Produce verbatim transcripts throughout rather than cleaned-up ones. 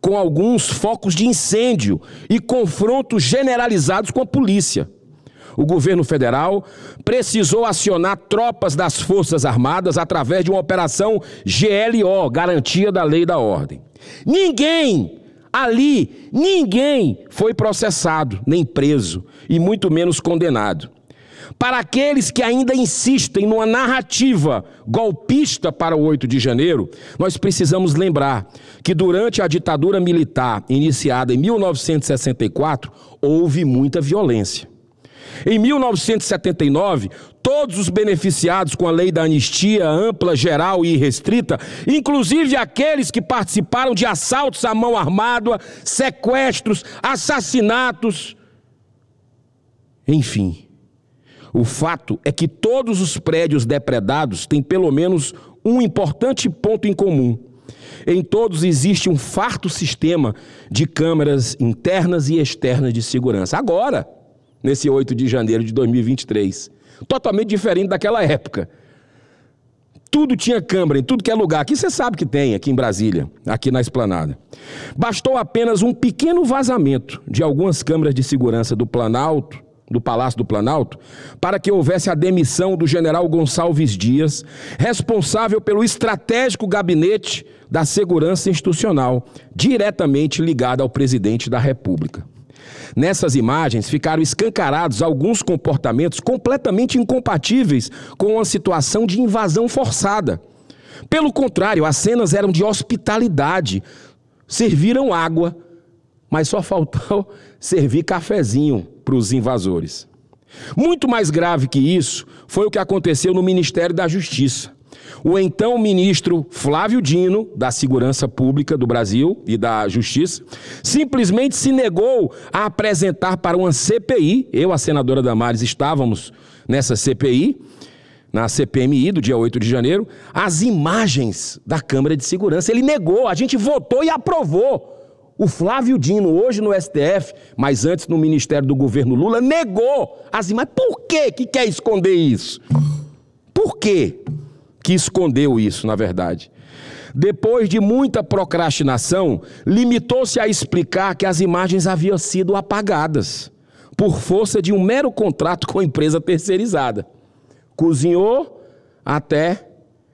com alguns focos de incêndio e confrontos generalizados com a polícia. O governo federal precisou acionar tropas das Forças Armadas através de uma operação G L O, Garantia da Lei e da Ordem. Ninguém ali, ninguém foi processado, nem preso, e muito menos condenado. Para aqueles que ainda insistem numa narrativa golpista para o oito de janeiro, nós precisamos lembrar que durante a ditadura militar, iniciada em mil novecentos e sessenta e quatro, houve muita violência. Em mil novecentos e setenta e nove, todos os beneficiados com a lei da anistia ampla, geral e irrestrita, inclusive aqueles que participaram de assaltos à mão armada, sequestros, assassinatos, enfim. O fato é que todos os prédios depredados têm pelo menos um importante ponto em comum. Em todos existe um farto sistema de câmeras internas e externas de segurança. Agora, nesse oito de janeiro de dois mil e vinte e três. Totalmente diferente daquela época. Tudo tinha câmera em tudo que é lugar. Aqui você sabe que tem, aqui em Brasília, aqui na Esplanada. Bastou apenas um pequeno vazamento de algumas câmeras de segurança do Planalto, do Palácio do Planalto, para que houvesse a demissão do general Gonçalves Dias, responsável pelo estratégico gabinete da segurança institucional, diretamente ligado ao presidente da República. Nessas imagens ficaram escancarados alguns comportamentos completamente incompatíveis com uma situação de invasão forçada. Pelo contrário, as cenas eram de hospitalidade. Serviram água, mas só faltou servir cafezinho para os invasores. Muito mais grave que isso foi o que aconteceu no Ministério da Justiça. O então ministro Flávio Dino, da Segurança Pública do Brasil e da Justiça, simplesmente se negou a apresentar para uma C P I, eu, a senadora Damares, estávamos nessa C P I, na C P M I do dia oito de janeiro, as imagens da Câmara de Segurança. Ele negou, a gente votou e aprovou. O Flávio Dino, hoje no S T F, mas antes no Ministério do Governo Lula, negou as imagens. Por quê que quer esconder isso? Por quê que escondeu isso, na verdade? Depois de muita procrastinação, limitou-se a explicar que as imagens haviam sido apagadas por força de um mero contrato com a empresa terceirizada. Cozinhou até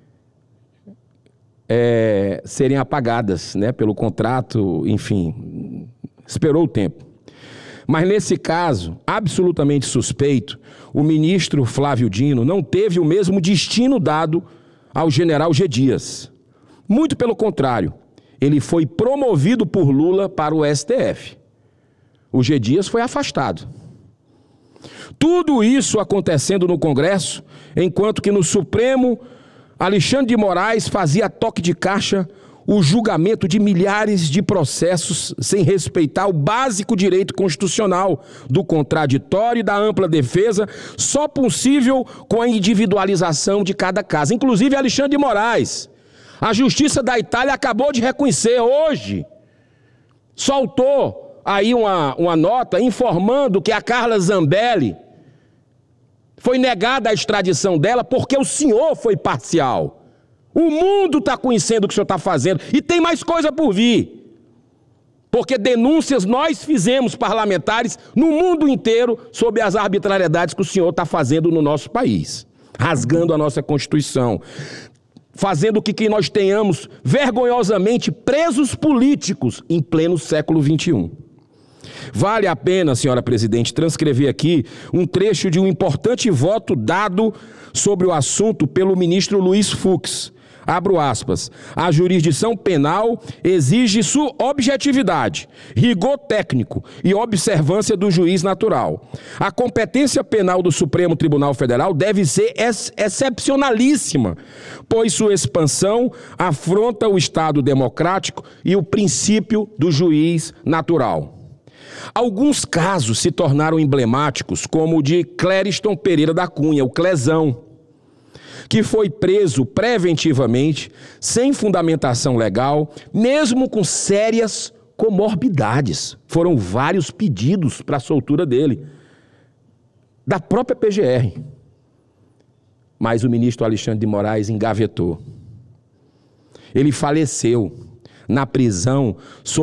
é, serem apagadas, né, pelo contrato, enfim, esperou o tempo. Mas nesse caso, absolutamente suspeito, o ministro Flávio Dino não teve o mesmo destino dado ao general G. Dias. Muito pelo contrário, ele foi promovido por Lula para o S T F. O G. Dias foi afastado. Tudo isso acontecendo no Congresso, enquanto que no Supremo, Alexandre de Moraes fazia toque de caixa o julgamento de milhares de processos sem respeitar o básico direito constitucional do contraditório e da ampla defesa, só possível com a individualização de cada caso. Inclusive Alexandre de Moraes, a Justiça da Itália acabou de reconhecer hoje, soltou aí uma, uma nota informando que a Carla Zambelli foi negada a extradição dela porque o senhor foi parcial. O mundo está conhecendo o que o senhor está fazendo e tem mais coisa por vir. Porque denúncias nós fizemos, parlamentares, no mundo inteiro sobre as arbitrariedades que o senhor está fazendo no nosso país. Rasgando a nossa Constituição. Fazendo com que nós tenhamos vergonhosamente presos políticos em pleno século vinte e um. Vale a pena, senhora presidente, transcrever aqui um trecho de um importante voto dado sobre o assunto pelo ministro Luiz Fux. Abro aspas. A jurisdição penal exige sua objetividade, rigor técnico e observância do juiz natural. A competência penal do Supremo Tribunal Federal deve ser ex excepcionalíssima, pois sua expansão afronta o Estado democrático e o princípio do juiz natural. Alguns casos se tornaram emblemáticos, como o de Clériston Pereira da Cunha, o Clezão, que foi preso preventivamente, sem fundamentação legal, mesmo com sérias comorbidades. Foram vários pedidos para a soltura dele, da própria P G R. Mas o ministro Alexandre de Moraes engavetou. Ele faleceu na prisão